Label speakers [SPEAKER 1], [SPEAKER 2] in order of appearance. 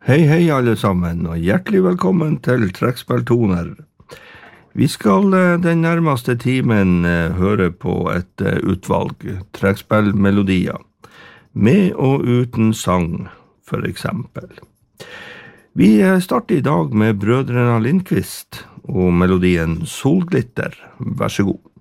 [SPEAKER 1] Hei, hei alle sammen, og hjertelig velkommen til Trekkspilltoner. Vi skal den nærmeste timen høre på et utvalg trekkspillmelodier, med og uten sang, for eksempel. Vi starter i dag med Brødrene Lindqvist og melodien Solglitter. Vær så god.